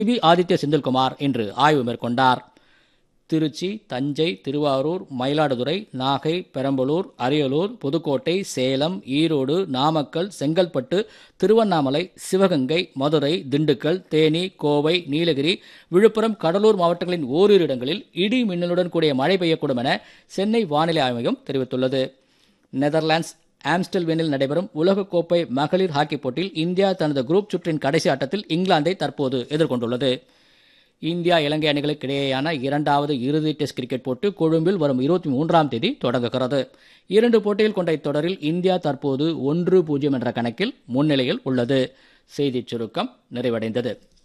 ஆதித்ய செந்தில்குமார் இன்று ஆய்வு மேற்கொண்டார். திருச்சி, தஞ்சை, திருவாரூர், மயிலாடுதுறை, நாகை, பெரம்பலூர், அரியலூர், புதுக்கோட்டை, சேலம், ஈரோடு, நாமக்கல், செங்கல்பட்டு, திருவண்ணாமலை, சிவகங்கை, மதுரை, திண்டுக்கல், தேனி, கோவை, நீலகிரி, விழுப்புரம், கடலூர் மாவட்டங்களின் ஓரிரு இடங்களில் இடி மின்னலுடன் கூடிய மழை பெய்யக்கூடும் என சென்னை வானிலை ஆய்வு மையம் தெரிவித்துள்ளது. நெதர்லாந்து ஆம்ஸ்டல்வேனில் நடைபெறும் உலகக்கோப்பை மகளிர் ஹாக்கி போட்டியில் இந்தியா தனது குரூப் சுற்றின் கடைசி ஆட்டத்தில் இங்கிலாந்தை தற்போது எதிர்கொண்டுள்ளது. இந்தியா இலங்கை அணிகளுக்கு இடையேயான இரண்டாவது இறுதி டெஸ்ட் கிரிக்கெட் போட்டி கொழும்பில் வரும் 23ஆம் தேதி தொடங்குகிறது. 2 போட்டிகள் கொண்ட இத்தொடரில் இந்தியா தற்போது 1-0 என்ற கணக்கில் முன்னிலையில் உள்ளது. செய்திச் சுருக்கம் நிறைவடைந்தது.